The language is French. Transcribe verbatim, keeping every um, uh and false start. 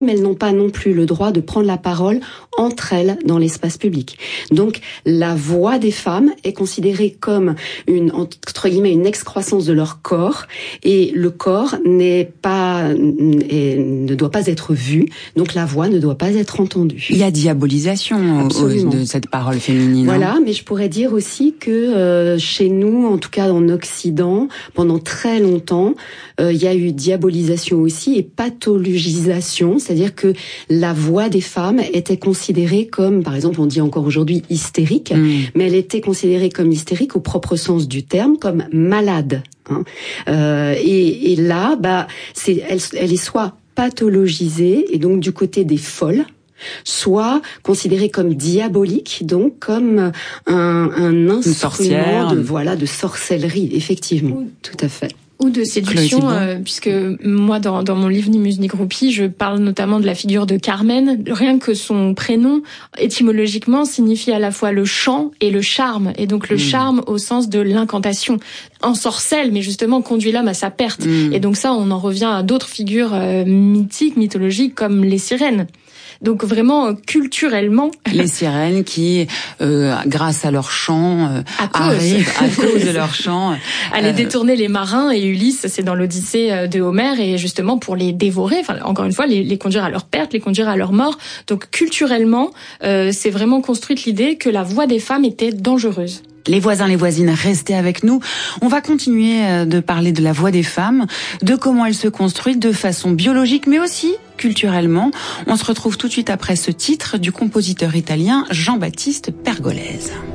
mais elles n'ont pas non plus le droit de prendre la parole entre elles dans l'espace public. Donc, la voix des femmes est considérée comme une, entre guillemets, une excroissance de leur corps, et le corps n'est pas, est, ne doit pas être vu, donc la voix ne doit pas être entendue. Il y a diabolisation Absolument. de cette parole féminine. Voilà, mais je pourrais dire aussi que euh, chez nous, en tout cas en Occident, pendant très longtemps, euh, il y a eu diabolisation aussi et pathologisation, c'est-à-dire que la voix des femmes était considérée comme, par exemple, on dit encore aujourd'hui hystérique, mmh. mais elle était considérée comme hystérique au propre sens du terme, comme malade. Hein. Euh, et, et là, bah, c'est, elle, elle est soit pathologisée, et donc du côté des folles, soit considérée comme diabolique, donc comme un, un instrument de, voilà, de sorcellerie, effectivement, mmh. tout à fait. Ou de séduction, euh, puisque moi, dans, dans mon livre Ni Muse ni Groupie, je parle notamment de la figure de Carmen. Rien que son prénom, étymologiquement, signifie à la fois le chant et le charme. Et donc le mmh. charme au sens de l'incantation. Ensorcelle, mais justement conduit l'homme à sa perte. Mmh. Et donc ça, on en revient à d'autres figures euh, mythiques, mythologiques, comme les sirènes. Donc vraiment culturellement, les sirènes qui, euh, grâce à leur chant, euh, à cause. arrivent à cause de leur chant, allaient euh... détourner les marins, et Ulysse, c'est dans l'Odyssée de Homère, et justement pour les dévorer, enfin encore une fois, les, les conduire à leur perte, les conduire à leur mort. Donc culturellement, euh, c'est vraiment construite l'idée que la voix des femmes était dangereuse. Les voisins, les voisines, restez avec nous. On va continuer de parler de la voix des femmes, de comment elle se construit de façon biologique, mais aussi culturellement. On se retrouve tout de suite après ce titre du compositeur italien Jean-Baptiste Pergolese.